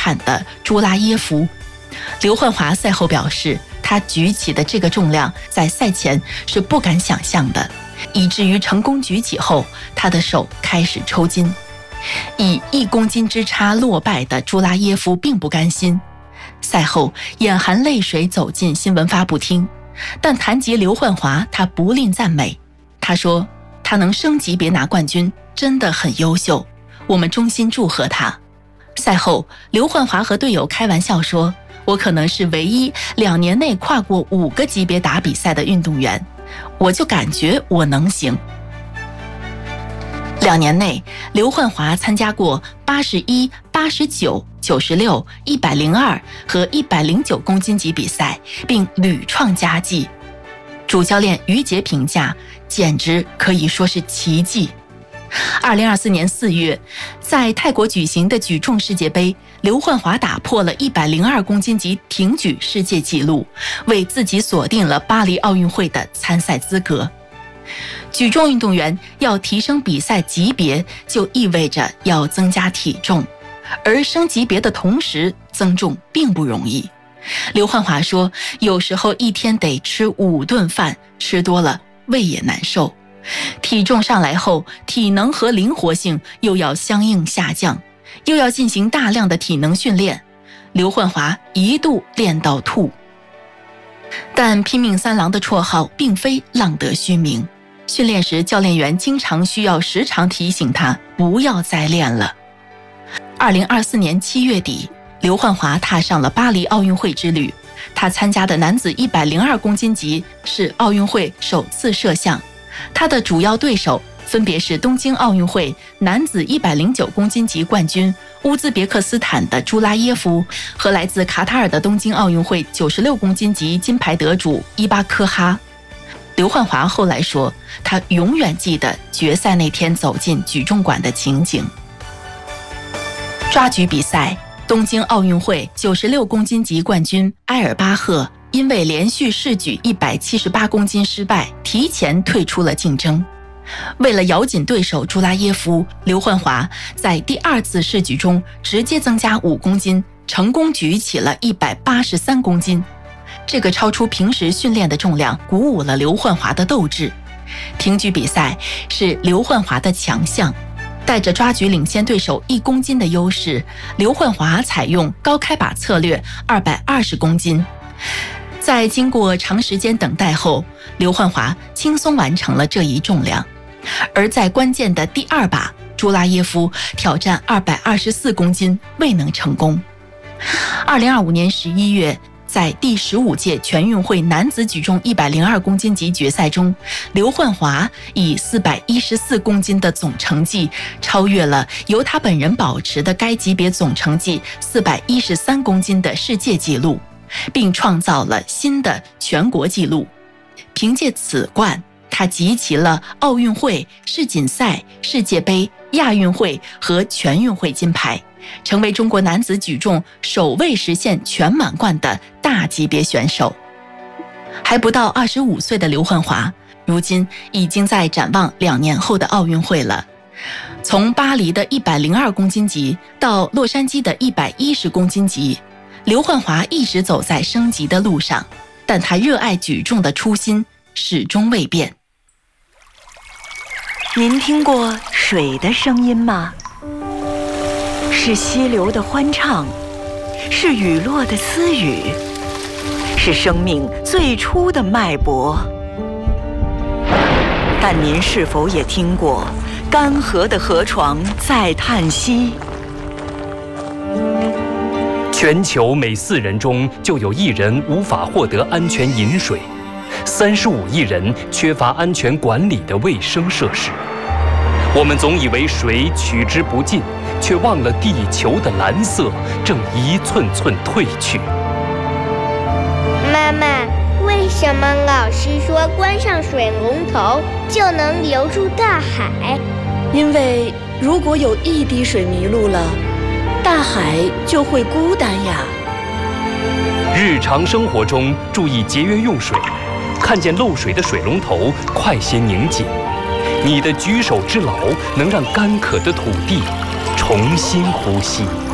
坦的朱拉耶夫。刘焕华赛后表示，他举起的这个重量在赛前是不敢想象的，以至于成功举起后，他的手开始抽筋。以1公斤之差落败的朱拉耶夫并不甘心，赛后眼含泪水走进新闻发布厅，但谈及刘焕华，他不吝赞美。他说，他能升级别拿冠军真的很优秀，我们衷心祝贺他。赛后，刘焕华和队友开玩笑说，我可能是唯一2年内跨过5个级别打比赛的运动员，我就感觉我能行。2年内，刘焕华参加过81、89、96、102和109公斤级比赛，并屡创佳绩。主教练于杰评价，简直可以说是奇迹。2024年4月，在泰国举行的举重世界杯，刘焕华打破了102公斤级挺举世界纪录，为自己锁定了巴黎奥运会的参赛资格。举重运动员要提升比赛级别，就意味着要增加体重，而升级别的同时增重并不容易。刘焕华说，有时候一天得吃5顿饭，吃多了胃也难受。体重上来后，体能和灵活性又要相应下降，又要进行大量的体能训练。刘焕华一度练到吐。但拼命三郎的绰号并非浪得虚名，训练时教练员经常需要时常提醒他不要再练了。2024年7月底，刘焕华踏上了巴黎奥运会之旅。他参加的男子102公斤级是奥运会首次摄像，他的主要对手分别是东京奥运会男子109公斤级冠军乌兹别克斯坦的朱拉耶夫和来自卡塔尔的东京奥运会96公斤级金牌得主伊巴科哈。刘焕华后来说，他永远记得决赛那天走进举重馆的情景。抓举比赛，东京奥运会96公斤级冠军埃尔巴赫因为连续试举178公斤失败，提前退出了竞争。为了咬紧对手朱拉耶夫，刘焕华在第2次试举中直接增加5公斤，成功举起了183公斤。这个超出平时训练的重量鼓舞了刘焕华的斗志。挺举比赛是刘焕华的强项，带着抓举领先对手1公斤的优势，刘焕华采用高开把策略220公斤。在经过长时间等待后，刘焕华轻松完成了这一重量。而在关键的第2把，朱拉耶夫挑战224公斤未能成功。2025年11月，在第15届全运会男子举重102公斤级决赛中，刘焕华以414公斤的总成绩超越了由他本人保持的该级别总成绩413公斤的世界纪录，并创造了新的全国纪录。凭借此冠，他集齐了奥运会、世锦赛、世界杯、亚运会和全运会金牌，成为中国男子举重首位实现全满贯的大级别选手。还不到25岁的刘焕华，如今已经在展望2年后的奥运会了。从巴黎的102公斤级到洛杉矶的110公斤级，刘焕华一直走在升级的路上，但他热爱举重的初心始终未变。 您听过水的声音吗？是溪流的欢唱，是雨落的私语，是生命最初的脉搏。但您是否也听过干涸的河床在叹息？ 全球每4人中就有1人无法获得安全饮水，35亿人缺乏安全管理的卫生设施。我们总以为水取之不尽，却忘了地球的蓝色正一寸寸褪去。 妈妈，为什么老师说关上水龙头就能流入大海？ 因为如果有一滴水迷路了，大海就会孤单呀。 日常生活中注意节约用水，看见漏水的水龙头快些拧紧。你的举手之劳能让干渴的土地重新呼吸。